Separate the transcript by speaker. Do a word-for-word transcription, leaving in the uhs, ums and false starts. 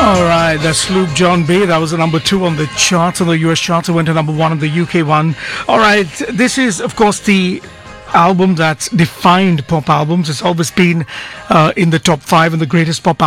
Speaker 1: All right, that's Luke John Bay. That was a number two on the charts, on the U S charts. It went to number one on the U K one. All right, this is, of course, the album that's defined pop albums. It's always been uh, in the top five in the greatest pop